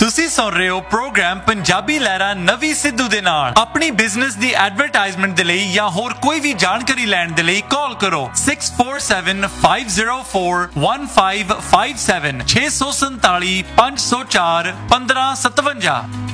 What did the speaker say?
ਤੁਸੀਂ ਸੁਣ ਰਹੇ ਹੋ ਪ੍ਰੋਗਰਾਮ ਪੰਜਾਬੀ ਲਹਿਰਾ ਨਵੀ ਸਿੱਧੂ ਦੇ ਨਾਲ। ਆਪਣੀ ਬਿਜ਼ਨਸ ਦੀ ਐਡਵਰਟਾਈਜ਼ਮੈਂਟ ਦੇ ਲਈ ਜਾਂ ਹੋਰ ਕੋਈ ਵੀ ਜਾਣਕਾਰੀ ਲੈਣ ਦੇ ਲਈ ਕਾਲ ਕਰੋ 6475041557 647 504 1557।